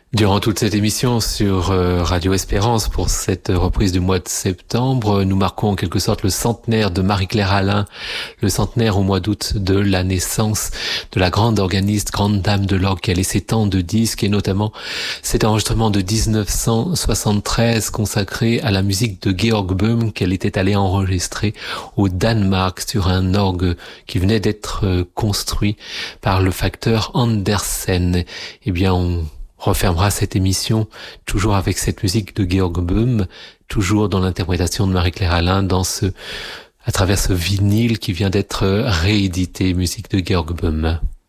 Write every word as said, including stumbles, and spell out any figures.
Durant toute cette émission sur euh, Radio Espérance, pour cette reprise du mois de septembre, nous marquons en quelque sorte le centenaire de Marie-Claire Alain, le centenaire au mois d'août de la naissance de la grande organiste, grande dame de l'orgue qui a laissé tant de disques, et notamment cet enregistrement de dix-neuf cent soixante-treize consacré à la musique de Georg Böhm qu'elle était allée enregistrer au Danemark sur un orgue qui venait d'être construit par le facteur Andersen. Eh bien, on refermera cette émission toujours avec cette musique de Georg Böhm, toujours dans l'interprétation de Marie-Claire Alain, dans ce, à travers ce vinyle qui vient d'être réédité, musique de Georg Böhm.